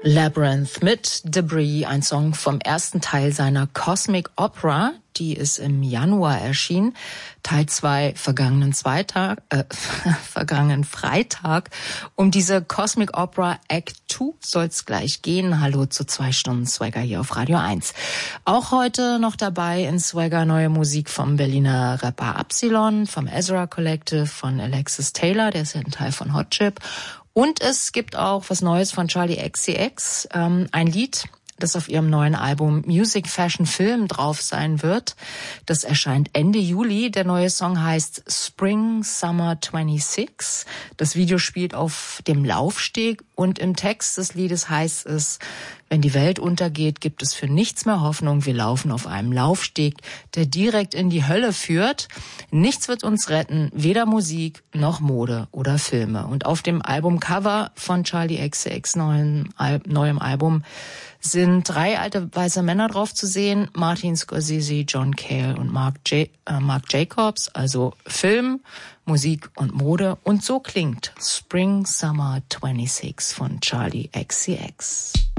Labyrinth mit Debris, ein Song vom ersten Teil seiner Cosmic Opera, die ist im Januar erschienen. Teil 2 vergangenen Freitag. Um diese Cosmic Opera Act 2 soll's gleich gehen. Hallo zu 2 Stunden Swagger hier auf Radio 1. Auch heute noch dabei in Swagger neue Musik vom Berliner Rapper Absilon, vom Ezra Collective, von Alexis Taylor, der ist ja ein Teil von Hot Chip. Und es gibt auch was Neues von Charli XCX, ein Lied, das auf ihrem neuen Album Music, Fashion, Film drauf sein wird. Das erscheint Ende Juli. Der neue Song heißt Spring Summer 26. Das Video spielt auf dem Laufsteg und im Text des Liedes heißt es: Wenn die Welt untergeht, gibt es für nichts mehr Hoffnung. Wir laufen auf einem Laufsteg, der direkt in die Hölle führt. Nichts wird uns retten, weder Musik noch Mode oder Filme. Und auf dem Albumcover von Charli XCX neuem Album sind 3 alte weiße Männer drauf zu sehen: Martin Scorsese, John Cale und Marc Jacobs, also Film, Musik und Mode. Und so klingt Spring Summer 26 von Charli XCX.